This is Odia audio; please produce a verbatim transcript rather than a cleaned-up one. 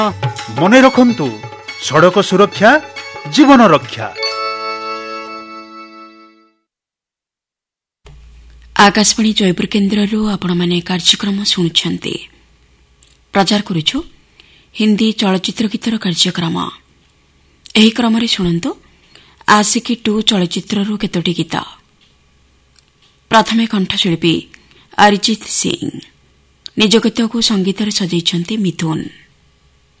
ମନେ ରଖନ୍ତୁ, ସଡ଼କ ସୁରକ୍ଷା ଜୀବନ ରକ୍ଷା। ଆକାଶବାଣୀ ଜୟପୁର କେନ୍ଦ୍ରରୁ ଆପଣମାନେ କାର୍ଯ୍ୟକ୍ରମ ଶୁଣୁଛନ୍ତି। ପ୍ରଚାର କରୁଛୁ ହିନ୍ଦୀ ଚଳଚ୍ଚିତ୍ର ଗୀତର କାର୍ଯ୍ୟକ୍ରମ। ଏହି କ୍ରମରେ ଶୁଣନ୍ତୁ ଆଶିକି ଟୁ ଚଳଚ୍ଚିତ୍ରରୁ କେତୋଟି ଗୀତ। ପ୍ରଥମେ କଣ୍ଠଶିଳ୍ପୀ ଅରିଜିତ ସିଂ, ନିଜ ଗୀତକୁ ସଙ୍ଗୀତରେ ସଜାଇଛନ୍ତି ମିଥୁନ।